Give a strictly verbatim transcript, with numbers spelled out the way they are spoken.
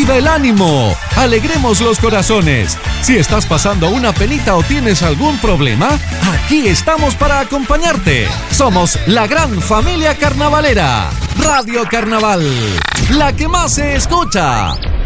Arriba el ánimo, alegremos los corazones. Si estás pasando una penita o tienes algún problema, aquí estamos para acompañarte. Somos la gran familia carnavalera. Radio Carnaval, la que más se escucha.